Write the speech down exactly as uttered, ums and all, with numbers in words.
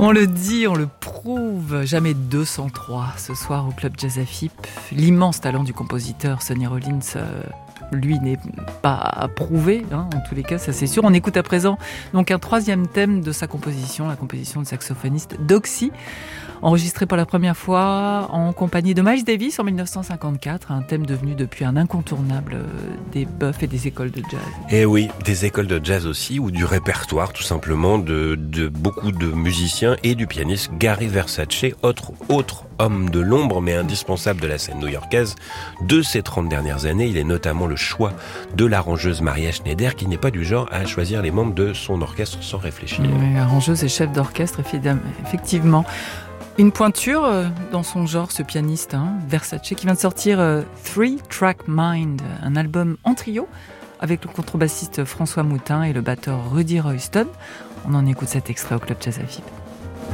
On le dit, on le prouve, jamais deux cent trois ce soir au Club Jazz A F I P. L'immense talent du compositeur Sonny Rollins, euh, lui, n'est pas approuvé, hein, en tous les cas, ça c'est sûr. On écoute à présent donc un troisième thème de sa composition, la composition du saxophoniste Doxy, enregistré pour la première fois en compagnie de Miles Davis en dix-neuf cent cinquante-quatre, un thème devenu depuis un incontournable des bufs et des écoles de jazz. Et oui, des écoles de jazz aussi, ou du répertoire tout simplement de, de beaucoup de musiciens et du pianiste Gary Versace, autre, autre homme de l'ombre mais indispensable de la scène new-yorkaise. De ces trente dernières années, il est notamment le choix de l'arrangeuse Maria Schneider, qui n'est pas du genre à choisir les membres de son orchestre sans réfléchir. Oui, arrangeuse et chef d'orchestre, effectivement. Une pointure dans son genre, ce pianiste, hein, Versace, qui vient de sortir euh, Three Track Mind, un album en trio avec le contrebassiste François Moutin et le batteur Rudy Royston. On en écoute cet extrait au Club Jazz A F I P.